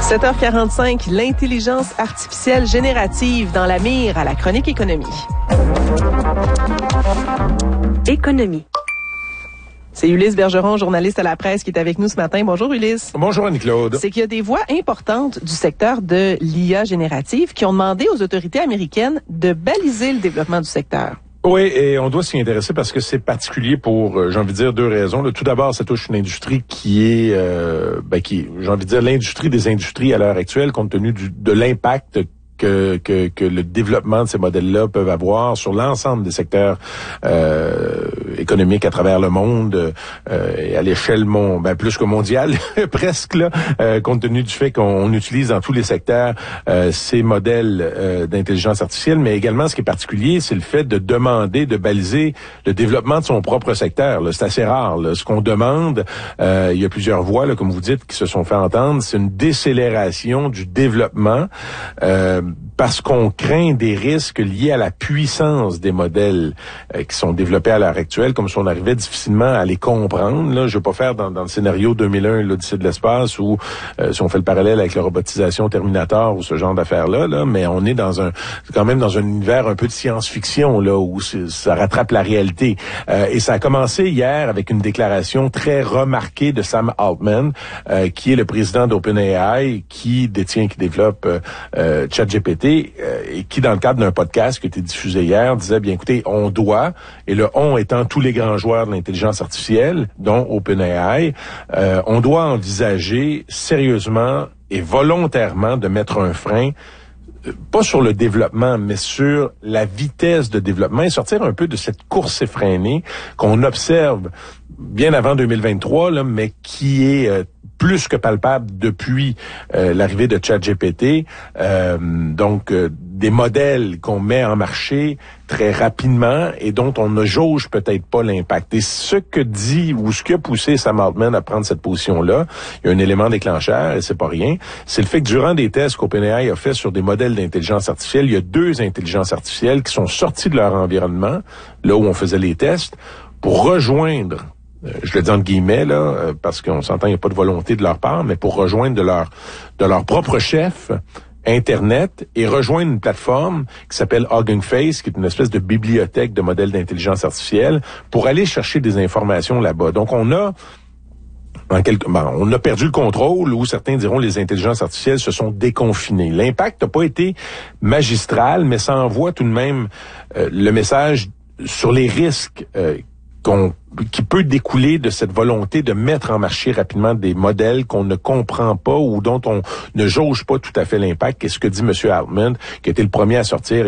7h45, l'intelligence artificielle générative dans la mire à la chronique économie. Économie. C'est Ulysse Bergeron, journaliste à la presse, qui est avec nous ce matin. Bonjour Ulysse. Bonjour Annie-Claude. C'est qu'il y a des voix importantes du secteur de l'IA générative qui ont demandé aux autorités américaines de baliser le développement du secteur. Oui, et on doit s'y intéresser parce que c'est particulier pour, j'ai envie de dire, deux raisons. Tout d'abord, ça touche une industrie qui est, j'ai envie de dire, l'industrie des industries à l'heure actuelle, compte tenu de l'impact que le développement de ces modèles-là peuvent avoir sur l'ensemble des secteurs économiques à travers le monde et à l'échelle plus que mondiale presque là, compte tenu du fait qu'on utilise dans tous les secteurs ces modèles d'intelligence artificielle, mais également ce qui est particulier, c'est le fait de demander de baliser le développement de son propre secteur. Là. C'est assez rare. Là. Ce qu'on demande, il y a plusieurs voix, là, comme vous dites, qui se sont fait entendre, c'est une décélération du développement. Parce qu'on craint des risques liés à la puissance des modèles qui sont développés à l'heure actuelle, comme si on arrivait difficilement à les comprendre. Là, je veux pas faire dans le scénario 2001, l'Odyssée de l'espace, ou si on fait le parallèle avec la robotisation Terminator ou ce genre d'affaires-là, là, mais on est quand même dans un univers un peu de science-fiction, là, où ça rattrape la réalité. Et ça a commencé hier avec une déclaration très remarquée de Sam Altman, qui est le président d'OpenAI, qui développe ChatGPT, et qui, dans le cadre d'un podcast qui a été diffusé hier, disait, bien écoutez, on doit, et le on étant tous les grands joueurs de l'intelligence artificielle, dont OpenAI, on doit envisager sérieusement et volontairement de mettre un frein, pas sur le développement, mais sur la vitesse de développement et sortir un peu de cette course effrénée qu'on observe bien avant 2023, là, mais qui est plus que palpable depuis l'arrivée de ChatGPT. Des modèles qu'on met en marché très rapidement et dont on ne jauge peut-être pas l'impact. Et ce qui a poussé Sam Altman à prendre cette position-là, il y a un élément déclencheur, et c'est pas rien, c'est le fait que durant des tests qu'OpenAI a fait sur des modèles d'intelligence artificielle, il y a 2 intelligences artificielles qui sont sorties de leur environnement, là où on faisait les tests, pour rejoindre, je le dis entre guillemets, là, parce qu'on s'entend, il n'y a pas de volonté de leur part, mais pour rejoindre de leur propre chef Internet et rejoindre une plateforme qui s'appelle Hugging Face, qui est une espèce de bibliothèque de modèles d'intelligence artificielle, pour aller chercher des informations là-bas. Donc on a perdu le contrôle, ou certains diront les intelligences artificielles se sont déconfinées. L'impact n'a pas été magistral, mais ça envoie tout de même le message sur les risques qui peut découler de cette volonté de mettre en marché rapidement des modèles qu'on ne comprend pas ou dont on ne jauge pas tout à fait l'impact. Qu'est-ce que dit M. Altman, qui a été le premier à sortir